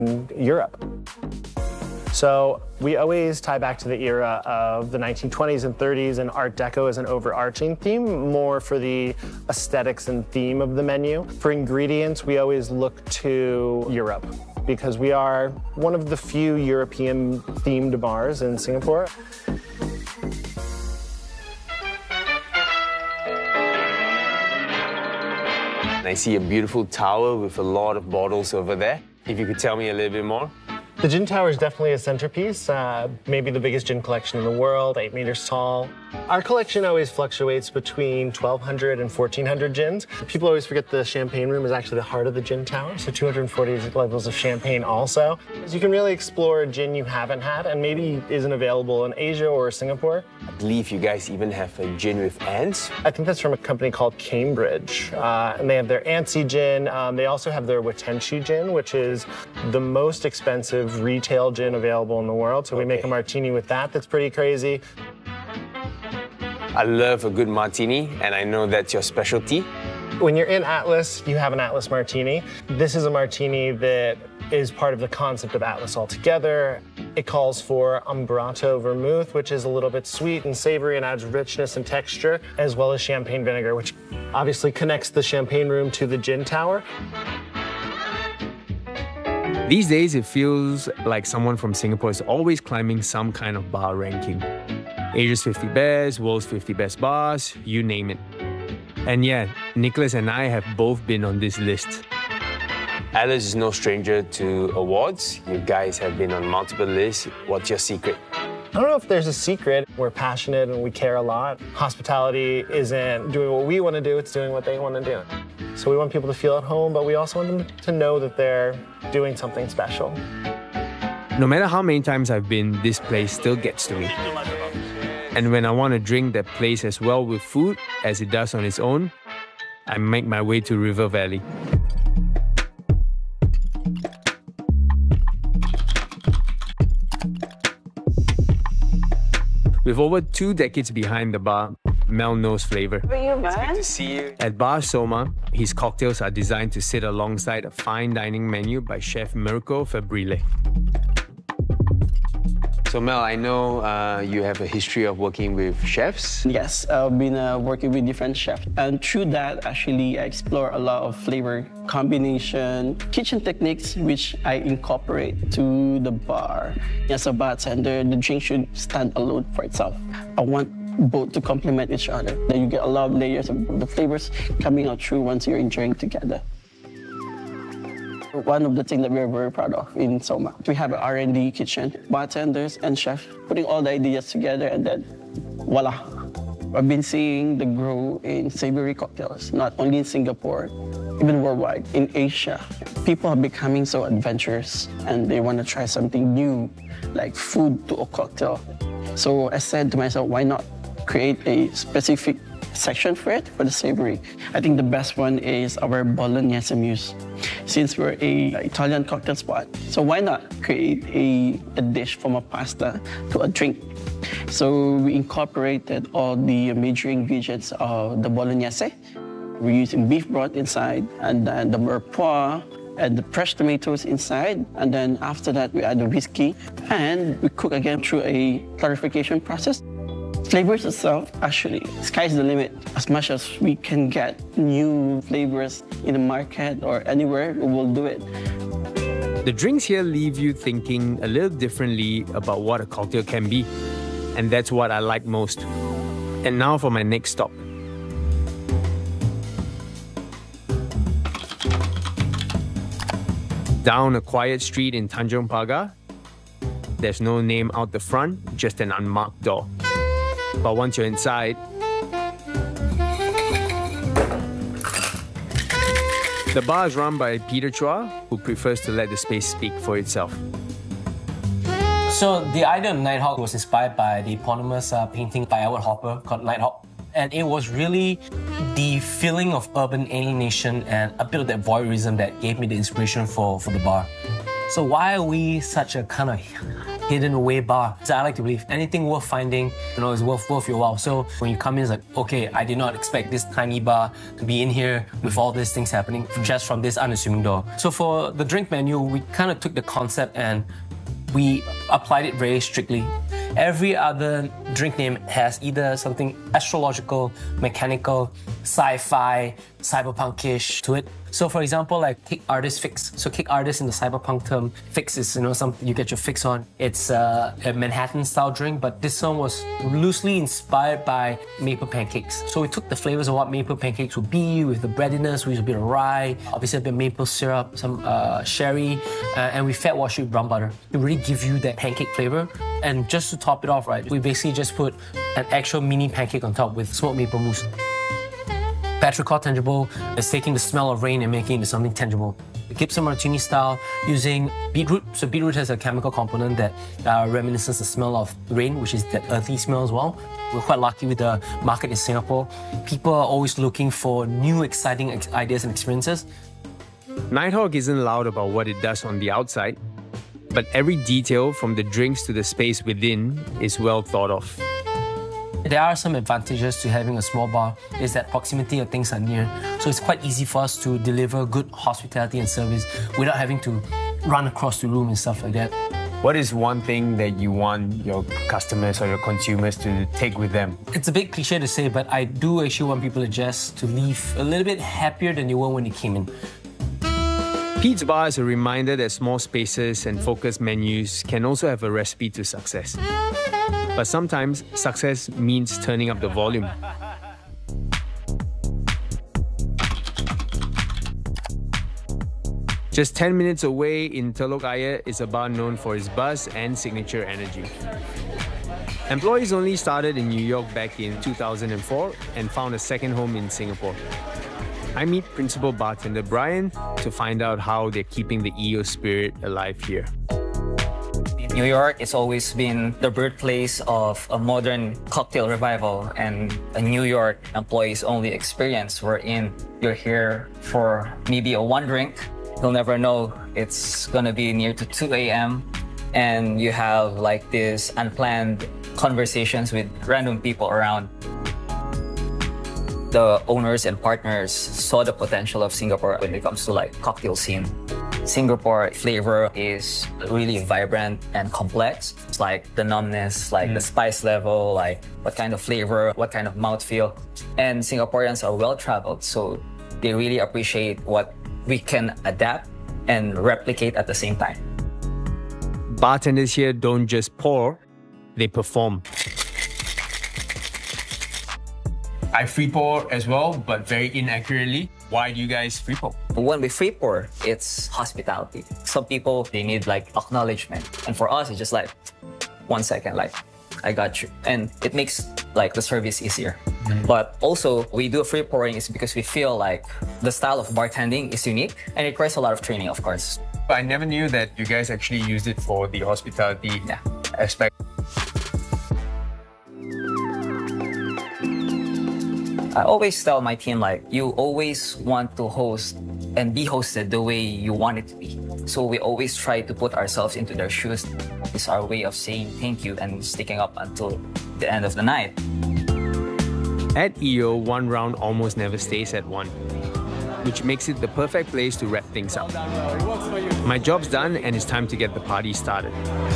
Europe. So we always tie back to the era of the 1920s and 30s, and Art Deco as an overarching theme, more for the aesthetics and theme of the menu. For ingredients, we always look to Europe because we are one of the few European-themed bars in Singapore. I see a beautiful tower with a lot of bottles over there. If you could tell me a little bit more. The gin tower is definitely a centerpiece, maybe the biggest gin collection in the world, 8 meters tall. Our collection always fluctuates between 1,200 and 1,400 gins. People always forget the champagne room is actually the heart of the gin tower, so 240 levels of champagne also. So you can really explore a gin you haven't had and maybe isn't available in Asia or Singapore. I believe you guys even have a gin with ants. I think that's from a company called Cambridge, and they have their Antsy gin. They also have their Watenshi gin, which is the most expensive retail gin available in the world. So we make a martini with that that's pretty crazy. I love a good martini, and I know that's your specialty. When you're in Atlas, you have an Atlas martini. This is a martini that is part of the concept of Atlas altogether. It calls for Umbrato vermouth, which is a little bit sweet and savory and adds richness and texture, as well as champagne vinegar, which obviously connects the champagne room to the gin tower. These days, it feels like someone from Singapore is always climbing some kind of bar ranking. Asia's 50 best, world's 50 best bars, you name it. And yeah, Nicholas and I have both been on this list. Atlas is no stranger to awards. You guys have been on multiple lists. What's your secret? I don't know if there's a secret. We're passionate and we care a lot. Hospitality isn't doing what we want to do, it's doing what they want to do. So we want people to feel at home, but we also want them to know that they're doing something special. No matter how many times I've been, this place still gets to me. And when I want to drink that place as well with food as it does on its own, I make my way to River Valley. With over 2 decades behind the bar, Mel knows flavor. How are you, man? It's good to see you. At Bar Soma, his cocktails are designed to sit alongside a fine dining menu by Chef Mirko Fabrile. So Mel, I know you have a history of working with chefs. Yes, I've been working with different chefs. And through that, actually, I explore a lot of flavor combination, kitchen techniques, which I incorporate to the bar. As a bartender, the drink should stand alone for itself. I want both to complement each other. Then you get a lot of layers of the flavors coming out through once you're enjoying together. One of the things that we're very proud of in Soma, we have an R&D kitchen, bartenders and chefs putting all the ideas together, and then voila. I've been seeing the growth in savory cocktails, not only in Singapore, even worldwide, in Asia. People are becoming so adventurous and they want to try something new, like food to a cocktail. So I said to myself, why not create a specific section for it, for the savory. I think the best one is our Bolognese muse, since we're an Italian cocktail spot. So why not create a dish from a pasta to a drink? So we incorporated all the major ingredients of the Bolognese. We're using beef broth inside, and then the mirepoix, and the fresh tomatoes inside, and then after that we add the whiskey, and we cook again through a clarification process. Flavors itself, actually, sky's the limit. As much as we can get new flavors in the market or anywhere, we will do it. The drinks here leave you thinking a little differently about what a cocktail can be. And that's what I like most. And now for my next stop. Down a quiet street in Tanjong Pagar, there's no name out the front, just an unmarked door. But once you're inside, the bar is run by Peter Chua, who prefers to let the space speak for itself. So the idea of Nighthawk was inspired by the eponymous painting by Edward Hopper called Nighthawk. And it was really the feeling of urban alienation and a bit of that voyeurism that gave me the inspiration for the bar. So why are we such a kind of hidden away bar. So I like to believe anything worth finding, is worth your while. So when you come in, it's like, okay, I did not expect this tiny bar to be in here with all these things happening just from this unassuming door. So for the drink menu, we kind of took the concept and we applied it very strictly. Every other drink name has either something astrological, mechanical, sci-fi, cyberpunkish to it. So for example, like Kick Artist Fix. So Kick Artist in the cyberpunk term, fix is something you get your fix on. It's a Manhattan style drink, but this one was loosely inspired by maple pancakes. So we took the flavors of what maple pancakes would be with the breadiness, with a bit of rye, obviously a bit of maple syrup, some sherry, and we fat wash it with brown butter to really give you that pancake flavor. And just to top it off, right, we basically just put an actual mini pancake on top with smoked maple mousse. Petrichor Tangible is taking the smell of rain and making it into something tangible. The Gibson Martini style using beetroot. So beetroot has a chemical component that reminisces the smell of rain, which is that earthy smell as well. We're quite lucky with the market in Singapore. People are always looking for new, exciting ideas and experiences. Nighthawk isn't loud about what it does on the outside, but every detail from the drinks to the space within is well thought of. There are some advantages to having a small bar, is that proximity of things are near. So it's quite easy for us to deliver good hospitality and service without having to run across the room and stuff like that. What is one thing that you want your customers or your consumers to take with them? It's a bit cliche to say, but I do actually want people to leave a little bit happier than they were when they came in. Pete's Bar is a reminder that small spaces and focused menus can also have a recipe to success. But sometimes success means turning up the volume. Just 10 minutes away in Telok Ayer is a bar known for its buzz and signature energy. Employees only started in New York back in 2004 and found a second home in Singapore. I meet principal bartender Brian to find out how they're keeping the EO spirit alive here. New York has always been the birthplace of a modern cocktail revival and a New York employees-only experience wherein you're here for maybe a one drink. You'll never know it's gonna be near to 2 a.m. and you have like this unplanned conversations with random people around. The owners and partners saw the potential of Singapore when it comes to like cocktail scene. Singapore flavor is really vibrant and complex. It's like the numbness, like the spice level, like what kind of flavor, what kind of mouthfeel. And Singaporeans are well-traveled, so they really appreciate what we can adapt and replicate at the same time. Bartenders here don't just pour, they perform. I free pour as well, but very inaccurately. Why do you guys free pour? When we free pour, it's hospitality. Some people, they need like acknowledgement. And for us, it's just like, 1 second, like, I got you. And it makes like the service easier. But also, we do free pouring is because we feel like the style of bartending is unique and it requires a lot of training, of course. I never knew that you guys actually used it for the hospitality aspect. I always tell my team, like, you always want to host and be hosted the way you want it to be. So we always try to put ourselves into their shoes. It's our way of saying thank you and sticking up until the end of the night. At EO, one round almost never stays at one, which makes it the perfect place to wrap things up. My job's done and it's time to get the party started.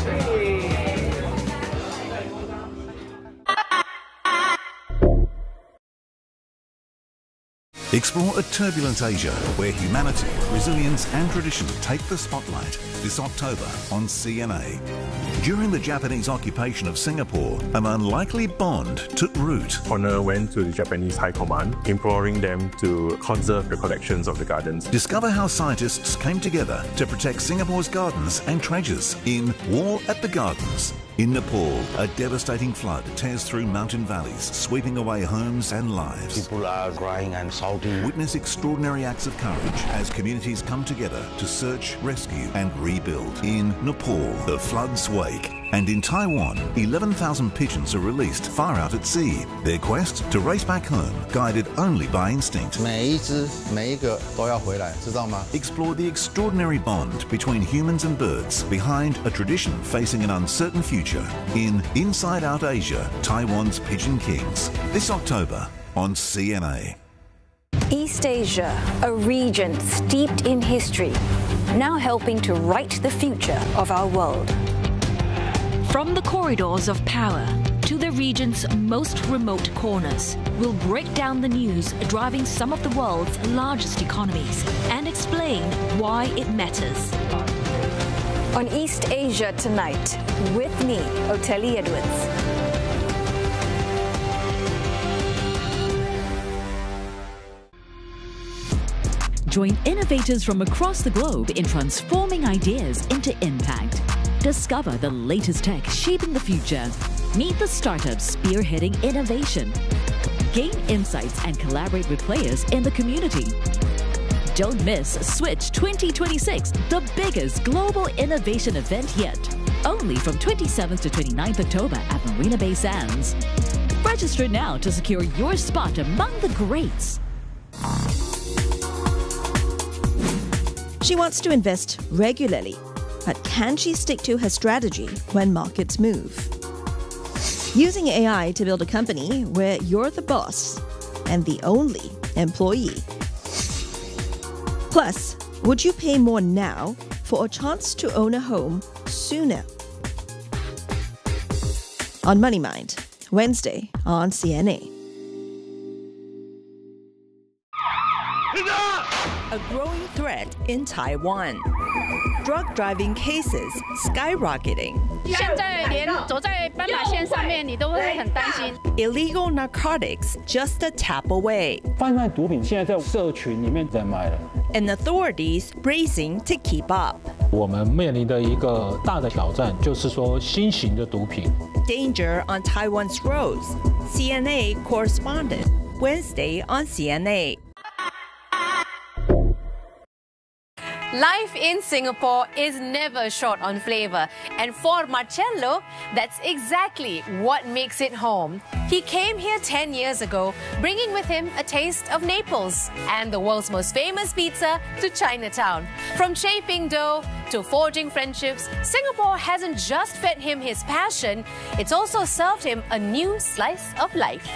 Explore a turbulent Asia where humanity, resilience and tradition take the spotlight this October on CNA. During the Japanese occupation of Singapore, an unlikely bond took root. Honor went to the Japanese High Command, imploring them to conserve the collections of the gardens. Discover how scientists came together to protect Singapore's gardens and treasures in War at the Gardens. In Nepal, a devastating flood tears through mountain valleys, sweeping away homes and lives. People are crying and shouting. Witness extraordinary acts of courage as communities come together to search, rescue and rebuild. In Nepal, the floods wake And in Taiwan, 11,000 pigeons are released far out at sea. Their quest to race back home, guided only by instinct. 每一只每一个都要回来，知道吗？ Explore the extraordinary bond between humans and birds behind a tradition facing an uncertain future in Inside Out Asia, Taiwan's Pigeon Kings. This October on CNA. East Asia, a region steeped in history, now helping to write the future of our world. From the corridors of power to the region's most remote corners, we'll break down the news driving some of the world's largest economies and explain why it matters. On East Asia Tonight, with me, Oteli Edwards. Join innovators from across the globe in transforming ideas into impact. Discover the latest tech shaping the future. Meet the startups spearheading innovation. Gain insights and collaborate with players in the community. Don't miss Switch 2026, the biggest global innovation event yet. Only from 27th to 29th October at Marina Bay Sands. Register now to secure your spot among the greats. She wants to invest regularly, but can she stick to her strategy when markets move? Using AI to build a company where you're the boss and the only employee. Plus, would you pay more now for a chance to own a home sooner? On Money Mind, Wednesday on CNA. A growing threat in Taiwan. Drug driving cases skyrocketing. Illegal narcotics just a tap away. 贩卖毒品现在在社群里面在卖了。 And authorities racing to keep up. 我们面临的一个大的挑战就是说新型的毒品。 Danger on Taiwan's roads. CNA correspondent. Wednesday on CNA. Life in Singapore is never short on flavour, and for Marcello, that's exactly what makes it home. He came here 10 years ago, bringing with him a taste of Naples and the world's most famous pizza to Chinatown. From shaping dough to forging friendships, Singapore hasn't just fed him his passion, it's also served him a new slice of life.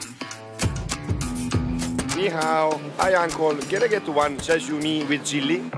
你好, I uncle. Can I get one sashimi with chili?